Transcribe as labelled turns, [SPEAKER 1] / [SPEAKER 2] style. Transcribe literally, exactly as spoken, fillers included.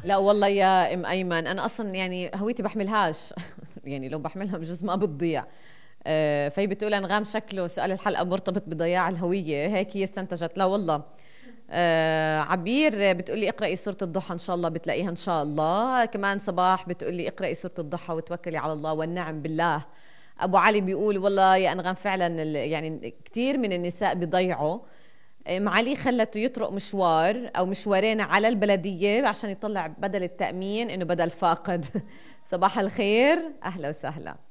[SPEAKER 1] لا والله يا ام ايمن، انا اصلا يعني هويتي بحملهاش. يعني لو بحملها بجوز ما بتضيع. آه، فهي بتقول انغام شكله سؤال الحلقه مرتبط بضياع الهويه، هيك هي استنتجت. لا والله. آه، عبير بتقولي اقرأي سورة الضحى، ان شاء الله بتلاقيها ان شاء الله. كمان صباح بتقولي اقرأي سورة الضحى وتوكلي على الله والنعم بالله. ابو علي بيقول والله يا انغام فعلا ال- يعني كثير من النساء بيضيعوا. ام علي خلته يطرق مشوار او مشوارين على البلديه عشان يطلع بدل التامين انه بدل فاقد. صباح الخير، اهلا وسهلا.